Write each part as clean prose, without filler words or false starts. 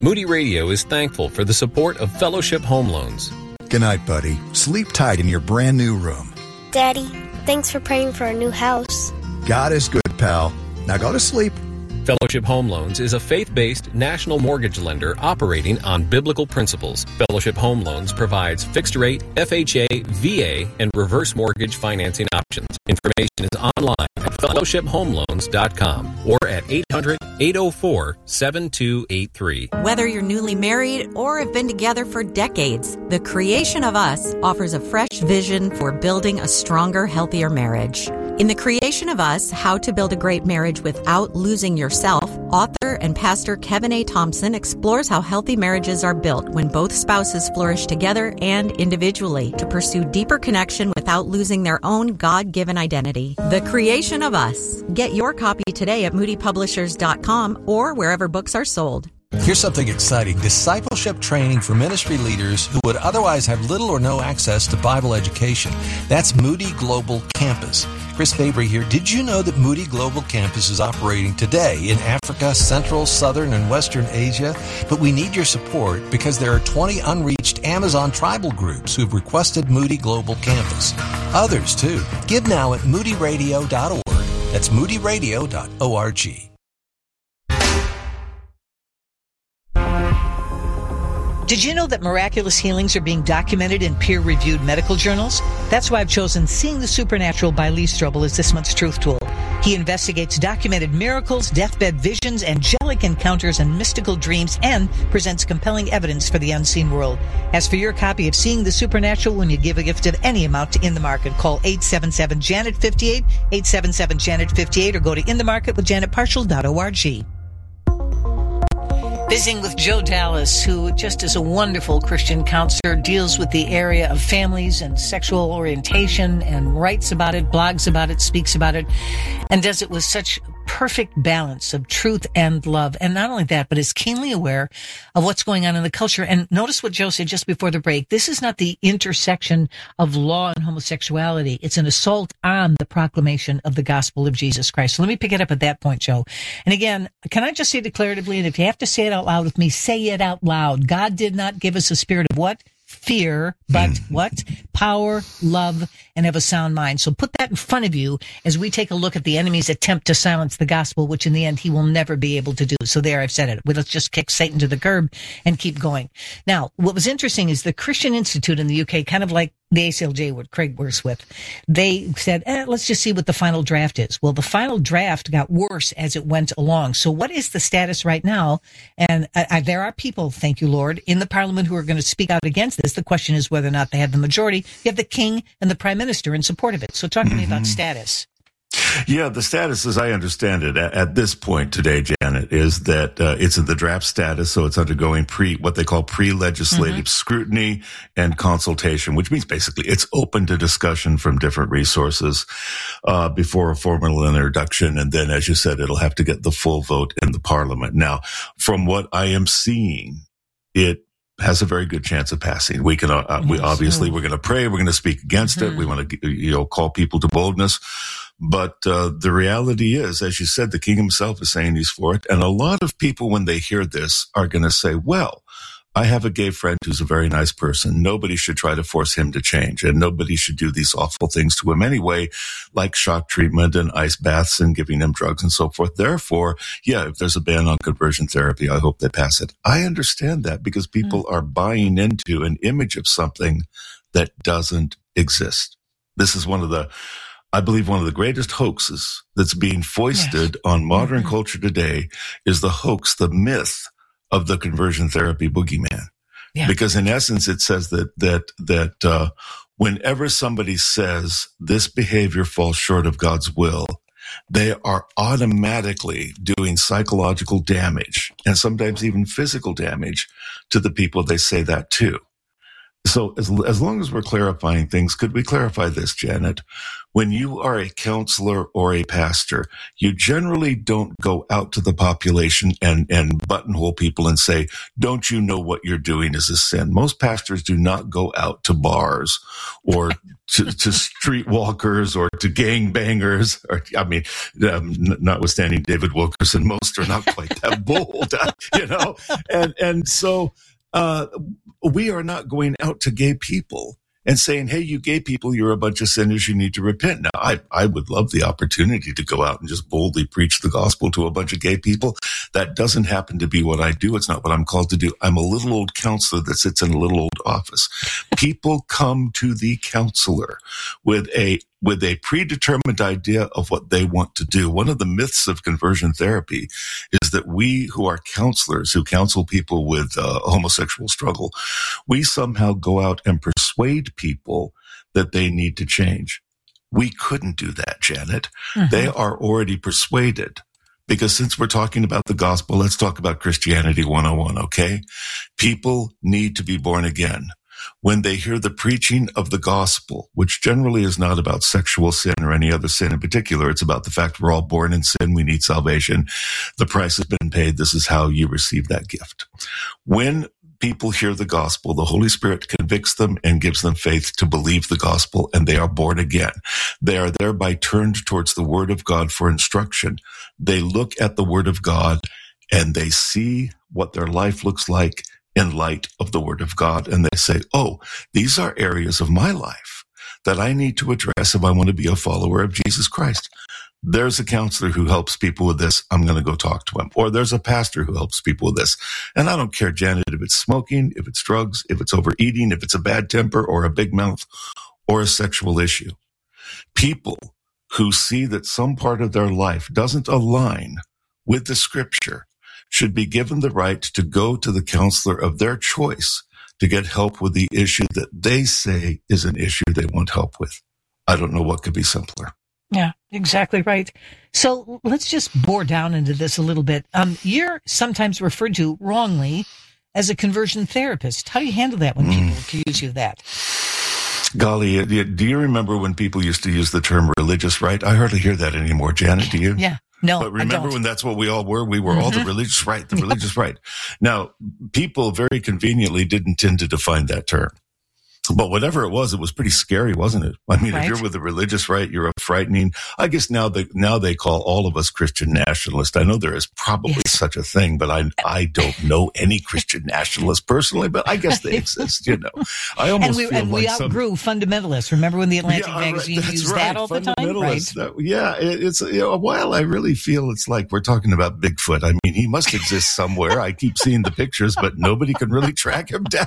Moody Radio is thankful for the support of Fellowship Home Loans. Good night, buddy. Sleep tight in your brand new room. Daddy, thanks for praying for our new house. God is good, pal. Now go to sleep. Fellowship Home Loans is a faith-based national mortgage lender operating on biblical principles. Fellowship Home Loans provides fixed-rate, FHA, VA, and reverse mortgage financing options. Information is online at fellowshiphomeloans.com or at 800-804-7283. Whether you're newly married or have been together for decades, The Creation of Us offers a fresh vision for building a stronger, healthier marriage. In The Creation of Us, How to Build a Great Marriage Without Losing Yourself, author and pastor Kevin A. Thompson explores how healthy marriages are built when both spouses flourish together and individually to pursue deeper connection without losing their own God-given identity. The Creation of Us. Get your copy today at moodypublishers.com or wherever books are sold. Here's something exciting. Discipleship training for ministry leaders who would otherwise have little or no access to Bible education. That's Moody Global Campus. Chris Fabry here. Did you know that Moody Global Campus is operating today in Africa, Central, Southern, and Western Asia? But we need your support because there are 20 unreached Amazon tribal groups who've requested Moody Global Campus. Others, too. Give now at moodyradio.org. That's moodyradio.org. Did you know that miraculous healings are being documented in peer-reviewed medical journals? That's why I've chosen Seeing the Supernatural by Lee Strobel as this month's Truth Tool. He investigates documented miracles, deathbed visions, angelic encounters, and mystical dreams, and presents compelling evidence for the unseen world. As for your copy of Seeing the Supernatural, when you give a gift of any amount to In the Market, call 877-JANET-58, 877-JANET-58, or go to inthemarketwithjanetparshall.org. Visiting with Joe Dallas, who just is a wonderful Christian counselor, deals with the area of families and sexual orientation and writes about it, blogs about it, speaks about it, and does it with such perfect balance of truth and love. And not only that, but is keenly aware of what's going on in the culture. And notice what Joe said just before the break. This is not the intersection of law and homosexuality. It's an assault on the proclamation of the gospel of Jesus Christ. So let me pick it up at that point, Joe. And again, can I just say declaratively, and if you have to say it out loud with me, say it out loud. God did not give us a spirit of what? Fear, but what? Power, love, and have a sound mind. So put that in front of you as we take a look at the enemy's attempt to silence the gospel, which in the end he will never be able to do. So there, I've said it. Well, let's just kick Satan to the curb and keep going. Now, what was interesting is the Christian Institute in the UK, kind of like the ACLJ, what Craig works with, they said, let's just see what the final draft is. Well, the final draft got worse as it went along. So what is the status right now? And there are people, thank you, Lord, in the parliament who are going to speak out against this. The question is whether or not they have the majority. You have the king and the prime minister in support of it. So talk to me about status. Yeah, the status, as I understand it, at this point today, Janet, is that it's in the draft status, so it's undergoing what they call pre-legislative scrutiny and consultation, which means basically it's open to discussion from different resources before a formal introduction, and then, as you said, it'll have to get the full vote in the parliament. Now, from what I am seeing, it has a very good chance of passing. We can, we're going to pray. We're going to speak against it. We want to, call people to boldness. But the reality is, as you said, the king himself is saying he's for it. And a lot of people, when they hear this, are going to say, well, I have a gay friend who's a very nice person. Nobody should try to force him to change, and nobody should do these awful things to him anyway, like shock treatment and ice baths and giving him drugs and so forth. Therefore, yeah, if there's a ban on conversion therapy, I hope they pass it. I understand that because people are buying into an image of something that doesn't exist. This is I believe one of the greatest hoaxes that's being foisted on modern culture today is the hoax, the myth of the conversion therapy boogeyman. Yeah. Because in essence, it says that whenever somebody says this behavior falls short of God's will, they are automatically doing psychological damage and sometimes even physical damage to the people they say that to. So as long as we're clarifying things, could we clarify this, Janet? When you are a counselor or a pastor, you generally don't go out to the population and buttonhole people and say, don't you know what you're doing is a sin? Most pastors do not go out to bars or to streetwalkers or to gangbangers, or notwithstanding David Wilkerson, most are not quite that bold, and so we are not going out to gay people and saying, hey, you gay people, you're a bunch of sinners, you need to repent. Now, I would love the opportunity to go out and just boldly preach the gospel to a bunch of gay people. That doesn't happen to be what I do. It's not what I'm called to do. I'm a little old counselor that sits in a little old office. People come to the counselor with a predetermined idea of what they want to do. One of the myths of conversion therapy is that we who are counselors, who counsel people with homosexual struggle, we somehow go out and persuade people that they need to change. We couldn't do that, Janet. Mm-hmm. They are already persuaded. Because since we're talking about the gospel, let's talk about Christianity 101, okay? People need to be born again. When they hear the preaching of the gospel, which generally is not about sexual sin or any other sin in particular, it's about the fact we're all born in sin, we need salvation, the price has been paid, this is how you receive that gift. When people hear the gospel, the Holy Spirit convicts them and gives them faith to believe the gospel, and they are born again. They are thereby turned towards the Word of God for instruction. They look at the Word of God and they see what their life looks like in light of the Word of God. And they say, oh, these are areas of my life that I need to address if I want to be a follower of Jesus Christ. There's a counselor who helps people with this. I'm going to go talk to him. Or there's a pastor who helps people with this. And I don't care, Janet, if it's smoking, if it's drugs, if it's overeating, if it's a bad temper or a big mouth or a sexual issue. People who see that some part of their life doesn't align with the scripture should be given the right to go to the counselor of their choice to get help with the issue that they say is an issue they want help with. I don't know what could be simpler. Yeah, exactly right. So let's just bore down into this a little bit. You're sometimes referred to wrongly as a conversion therapist. How do you handle that when people accuse you of that? Golly, do you remember when people used to use the term religious right? I hardly hear that anymore. Janet, do you? Yeah. No, but remember when that's what we all were? We were all the religious right, the religious right. Now, people very conveniently didn't tend to define that term. But whatever it was pretty scary, wasn't it? I mean, If you're with the religious right, you're a frightening. I guess now they call all of us Christian nationalists. I know there is probably such a thing, but I don't know any Christian nationalists personally, but I guess they exist, I almost feel we outgrew fundamentalists. Remember when the Atlantic magazine used that all the time? Right. While I really feel it's like we're talking about Bigfoot. I mean, he must exist somewhere. I keep seeing the pictures, but nobody can really track him down,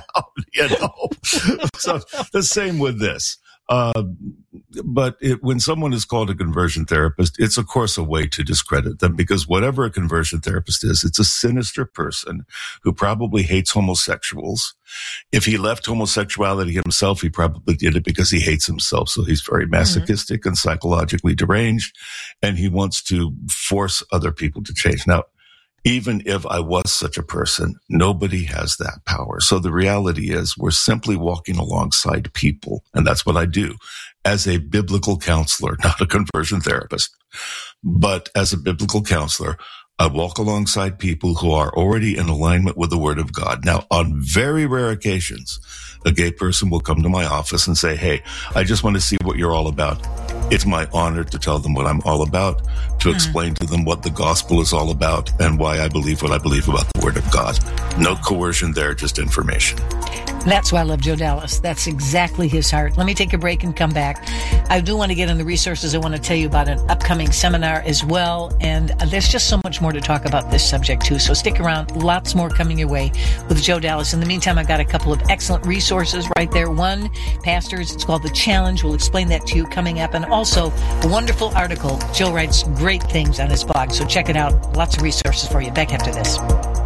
So the same with this. But when someone is called a conversion therapist, it's of course a way to discredit them, because whatever a conversion therapist is, it's a sinister person who probably hates homosexuals. If he left homosexuality himself, he probably did it because he hates himself. So he's very masochistic and psychologically deranged, and he wants to force other people to change. Now, even if I was such a person, nobody has that power. So the reality is we're simply walking alongside people. And that's what I do as a biblical counselor, not a conversion therapist. But as a biblical counselor, I walk alongside people who are already in alignment with the Word of God. Now, on very rare occasions, a gay person will come to my office and say, hey, I just want to see what you're all about. It's my honor to tell them what I'm all about, to explain to them what the gospel is all about and why I believe what I believe about the Word of God. No coercion there, just information. That's why I love Joe Dallas. That's exactly his heart. Let me take a break and come back. I do want to get on the resources. I want to tell you about an upcoming seminar as well. And there's just so much more to talk about this subject too. So stick around. Lots more coming your way with Joe Dallas. In the meantime, I've got a couple of excellent resources right there. One, Pastors, it's called The Challenge. We'll explain that to you coming up. And also a wonderful article. Joe writes great things on his blog. So check it out. Lots of resources for you. Back after this.